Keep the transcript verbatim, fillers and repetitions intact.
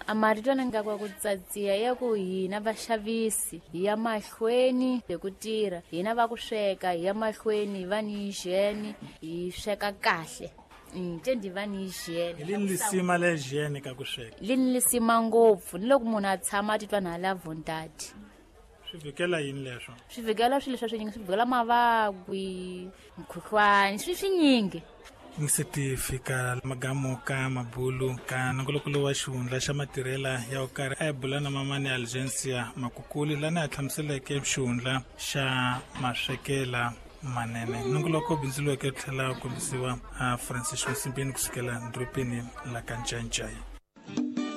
a marito ni nga kwa ku tsatsiya ya ku hina vaxavisi hi ya mahlweni hi ku tirha, hina va ku sweka hi ya mahlweni hi va ni hygiene hi sweka kahle. Ntendi va ni hygiene. Lini lisima le hygiene ka ku sweka? Lini lisima ngopfu ni loko munhu a tshama a titwa na hala vondati. Swi vikela yini leswo? Swi vikela swilo leswi swinyingi, swi vikela mavagwi, mukhuhlwani, swi swinyingi. Ni se ti fika magamu ka mabulu ka nongolokulu wa xihundla xa matirhela ya wo karhi a hi bula na mamani Algencia Makukuli lani a hlamuseleke xihundla xa maswekela manene. Nongoloko bindziliweke tlhela kombisiwa a Francis Msimbeni kusukela ndorobeni la ka Ncancai.